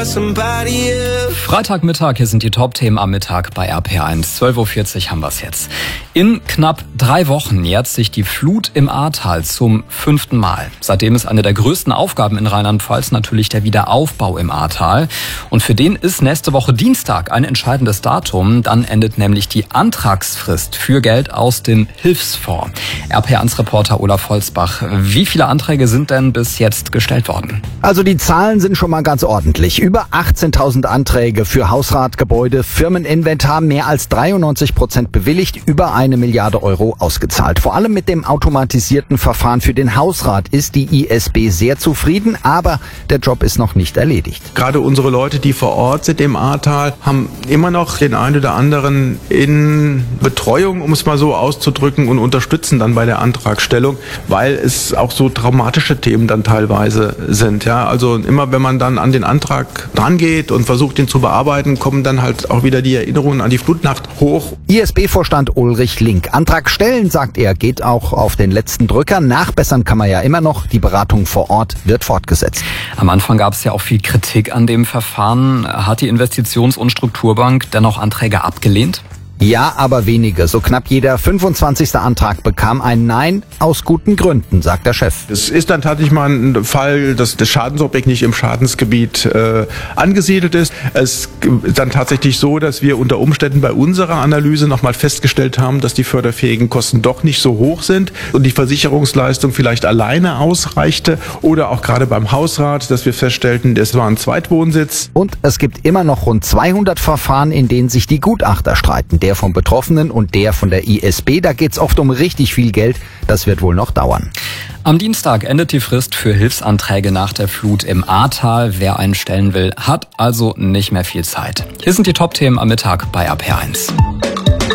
Freitagmittag, hier sind die Top-Themen am Mittag bei RPR1. 12.40 Uhr haben wir es jetzt. In knapp 3 Wochen jährt sich die Flut im Ahrtal zum 5. Mal. Seitdem ist eine der größten Aufgaben in Rheinland-Pfalz natürlich der Wiederaufbau im Ahrtal. Und für den ist nächste Woche Dienstag ein entscheidendes Datum. Dann endet nämlich die Antragsfrist für Geld aus dem Hilfsfonds. RPR1-Reporter Olaf Holzbach, wie viele Anträge sind denn bis jetzt gestellt worden? Also die Zahlen sind schon mal ganz ordentlich. Über 18.000 Anträge für Hausrat, Gebäude, Firmeninventar, mehr als 93% bewilligt, über 1 Milliarde Euro ausgezahlt. Vor allem mit dem automatisierten Verfahren für den Hausrat ist die ISB sehr zufrieden, aber der Job ist noch nicht erledigt. Gerade unsere Leute, die vor Ort sind im Ahrtal, haben immer noch den einen oder anderen in Betreuung, um es mal so auszudrücken, und unterstützen dann bei der Antragstellung, weil es auch so traumatische Themen dann teilweise sind. Ja, also immer wenn man dann an den Antrag dran geht und versucht, ihn zu bearbeiten, kommen dann halt auch wieder die Erinnerungen an die Flutnacht hoch. ISB-Vorstand Ulrich Link. Antrag stellen, sagt er, geht auch auf den letzten Drücker. Nachbessern kann man ja immer noch. Die Beratung vor Ort wird fortgesetzt. Am Anfang gab es ja auch viel Kritik an dem Verfahren. Hat die Investitions- und Strukturbank dennoch Anträge abgelehnt? Ja, aber wenige. So knapp jeder 25. Antrag bekam ein Nein aus guten Gründen, sagt der Chef. Es ist dann tatsächlich mal ein Fall, dass das Schadensobjekt nicht im Schadensgebiet angesiedelt ist. Es ist dann tatsächlich so, dass wir unter Umständen bei unserer Analyse nochmal festgestellt haben, dass die förderfähigen Kosten doch nicht so hoch sind und die Versicherungsleistung vielleicht alleine ausreichte. Oder auch gerade beim Hausrat, dass wir feststellten, es war ein Zweitwohnsitz. Und es gibt immer noch rund 200 Verfahren, in denen sich die Gutachter streiten. Der vom Betroffenen und der von der ISB. Da geht's oft um richtig viel Geld. Das wird wohl noch dauern. Am Dienstag endet die Frist für Hilfsanträge nach der Flut im Ahrtal. Wer einen stellen will, hat also nicht mehr viel Zeit. Hier sind die Top-Themen am Mittag bei RPR1.